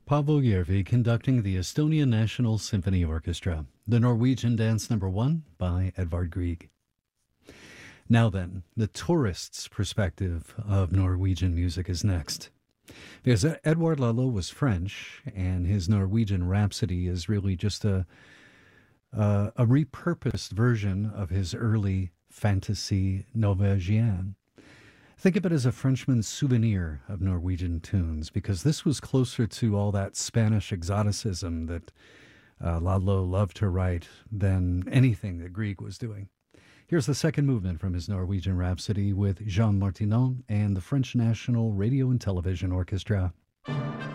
Paavo Järvi conducting the Estonian National Symphony Orchestra, the Norwegian Dance Number 1 by Edvard Grieg. Now then, the tourist's perspective of Norwegian music is next. Because Edouard Lalo was French, and his Norwegian Rhapsody is really just a repurposed version of his early fantasy Norvégienne. Think of it as a Frenchman's souvenir of Norwegian tunes, because this was closer to all that Spanish exoticism that Lalo loved to write than anything that Grieg was doing. Here's the second movement from his Norwegian Rhapsody with Jean Martinon and the French National Radio and Television Orchestra.